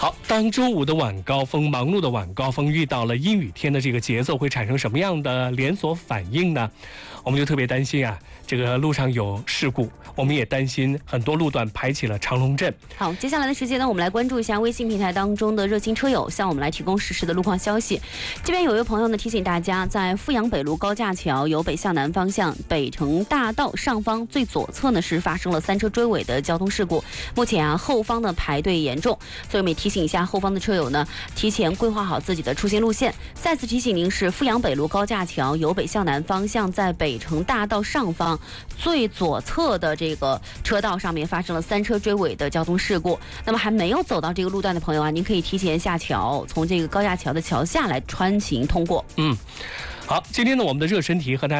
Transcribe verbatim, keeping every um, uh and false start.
好，当周五的晚高峰，忙碌的晚高峰遇到了阴雨天的这个节奏，会产生什么样的连锁反应呢？我们就特别担心啊，这个路上有事故，我们也担心很多路段排起了长龙阵。 好，接下来的时间呢，我们来关注一下微信平台当中的热心车友向我们来提供实时的路况消息。这边有一位朋友呢提醒大家，在富阳北路高架桥由北向南方向北城大道上方最左侧呢是发生了三车追尾的交通事故，目前啊后方的排队严重，所以我们也提醒一下后方的车友呢，提前规划好自己的出行路线。再次提醒您是富阳北路高架桥由北向南方向在北城大道上方最左侧的这个车道上面发生了三车追尾的交通事故。那么还没有走到这个路段的朋友啊，您可以提前下桥，从这个高架桥的桥下来穿行通过。 嗯，好，今天呢我们的热身题和大家